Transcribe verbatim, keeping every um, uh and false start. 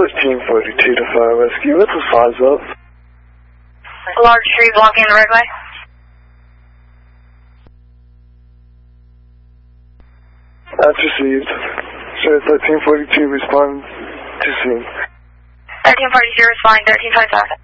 thirteen forty-two to Fire Rescue. What's the size up? A large tree blocking the roadway. That's received. Sure, thirteen forty-two respond to scene. thirteen forty-two responding, thirteen twenty-five.